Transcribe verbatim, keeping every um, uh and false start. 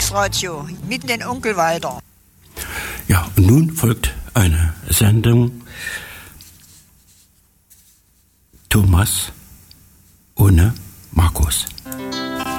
Volksradio mit den Onkel Walter. Ja, und nun folgt eine Sendung Thomas ohne Markus.